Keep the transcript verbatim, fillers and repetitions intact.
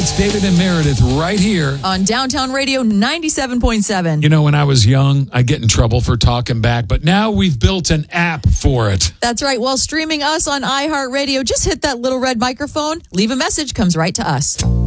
it's David and Meredith right here on Downtown Radio ninety-seven point seven. You know, when I was young, I get in trouble for talking back, but now we've built an app for it. That's right. While streaming us on iHeartRadio, just hit that little red microphone, leave a message, comes right to us.